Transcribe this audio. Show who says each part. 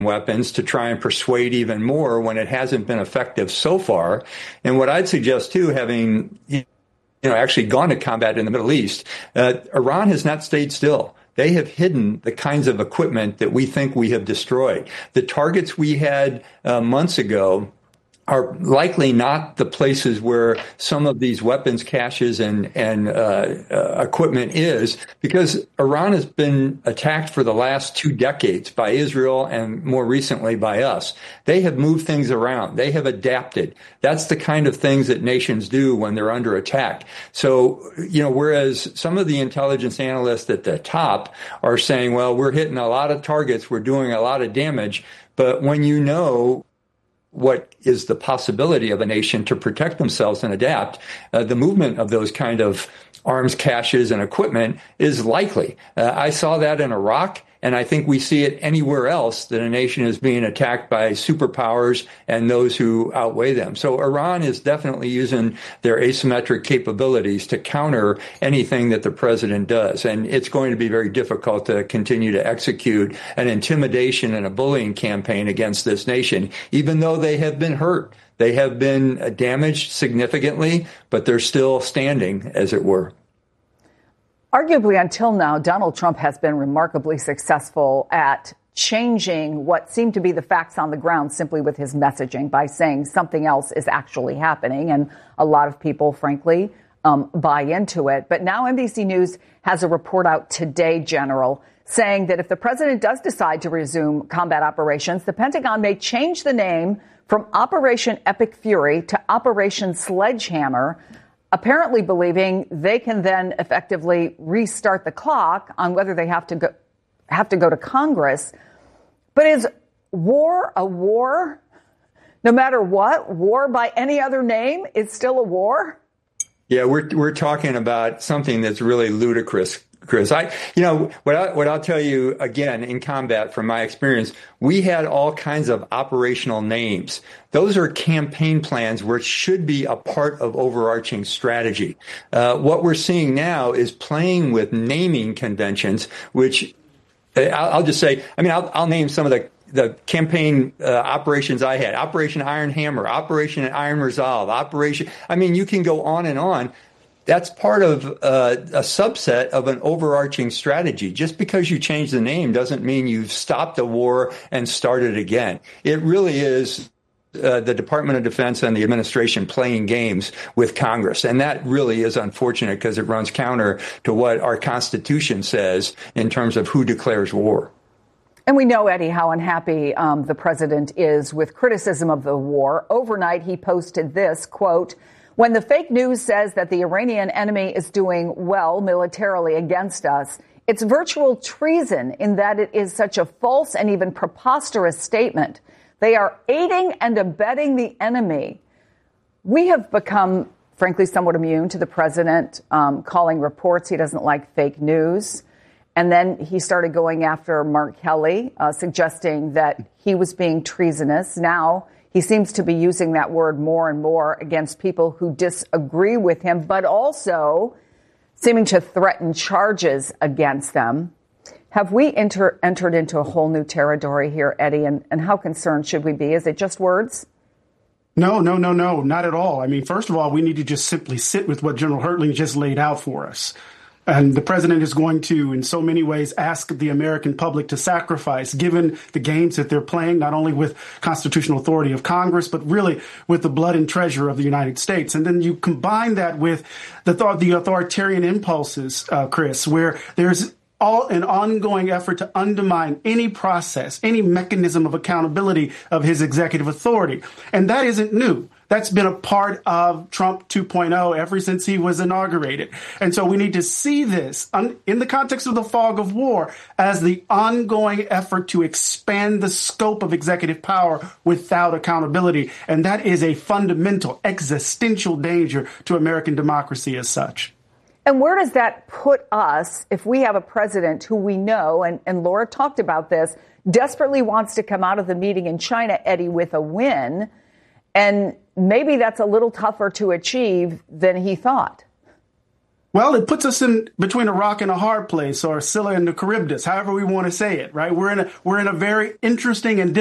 Speaker 1: weapons to try and persuade even more when it hasn't been effective so far. And what I'd suggest too, having actually gone to combat in the Middle East, Iran has not stayed still. They have hidden the kinds of equipment that we think we have destroyed. The targets we had months ago are likely not the places where some of these weapons caches and equipment is, because Iran has been attacked for the last 2 decades by Israel and more recently by us. They have moved things around. They have adapted. That's the kind of things that nations do when they're under attack. So, whereas some of the intelligence analysts at the top are saying, well, we're hitting a lot of targets, we're doing a lot of damage, but when you know what is the possibility of a nation to protect themselves and adapt, the movement of those kind of arms caches and equipment is likely. I saw that in Iraq, and I think we see it anywhere else that a nation is being attacked by superpowers and those who outweigh them. So Iran is definitely using their asymmetric capabilities to counter anything that the president does. And it's going to be very difficult to continue to execute an intimidation and a bullying campaign against this nation, even though they have been hurt. They have been damaged significantly, but they're still standing, as it were.
Speaker 2: Arguably, until now, Donald Trump has been remarkably successful at changing what seemed to be the facts on the ground simply with his messaging by saying something else is actually happening. And a lot of people, frankly, buy into it. But now NBC News has a report out today, General, saying that if the president does decide to resume combat operations, the Pentagon may change the name from Operation Epic Fury to Operation Sledgehammer, apparently believing they can then effectively restart the clock on whether they have to go to Congress. But is war a war? No matter what, war by any other name is still a war?
Speaker 1: Yeah, we're talking about something that's really ludicrous, Chris. What I'll tell you again in combat from my experience, we had all kinds of operational names. Those are campaign plans which should be a part of overarching strategy. What we're seeing now is playing with naming conventions, which I'll just say, I'll name some of the campaign operations I had. Operation Iron Hammer, Operation Iron Resolve, you can go on and on. That's part of a subset of an overarching strategy. Just because you change the name doesn't mean you've stopped a war and started again. It really is the Department of Defense and the administration playing games with Congress. And that really is unfortunate because it runs counter to what our Constitution says in terms of who declares war.
Speaker 2: And we know, Eddie, how unhappy the president is with criticism of the war. Overnight, he posted this, quote, "When the fake news says that the Iranian enemy is doing well militarily against us, it's virtual treason in that it is such a false and even preposterous statement. They are aiding and abetting the enemy." We have become, frankly, somewhat immune to the president calling reports he doesn't like fake news. And then he started going after Mark Kelly, suggesting that he was being treasonous. Now he seems to be using that word more and more against people who disagree with him, but also seeming to threaten charges against them. Have we entered into a whole new territory here, Eddie? And how concerned should we be? Is it just words?
Speaker 3: No, not at all. First of all, we need to just simply sit with what General Hertling just laid out for us. And the president is going to, in so many ways, ask the American public to sacrifice, given the games that they're playing, not only with constitutional authority of Congress, but really with the blood and treasure of the United States. And then you combine that with the authoritarian impulses, Chris, where there's an ongoing effort to undermine any process, any mechanism of accountability of his executive authority. And that isn't new. That's been a part of Trump 2.0 ever since he was inaugurated. And so we need to see this in the context of the fog of war as the ongoing effort to expand the scope of executive power without accountability. And that is a fundamental existential danger to American democracy as such.
Speaker 2: And where does that put us if we have a president who we know, and Laura talked about this, desperately wants to come out of the meeting in China, Eddie, with a win? And maybe that's a little tougher to achieve than he thought.
Speaker 3: Well, it puts us in between a rock and a hard place, or Scylla and the Charybdis, however we want to say it, right? We're in a very interesting and